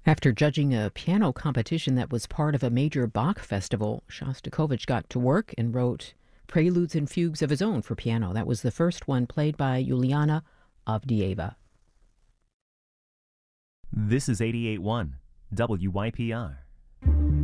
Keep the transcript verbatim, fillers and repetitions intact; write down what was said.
After judging a piano competition that was part of a major Bach festival, Shostakovich got to work and wrote preludes and fugues of his own for piano. That was the first one played by Juliana Avdieva. This is eighty-eight point one W Y P R.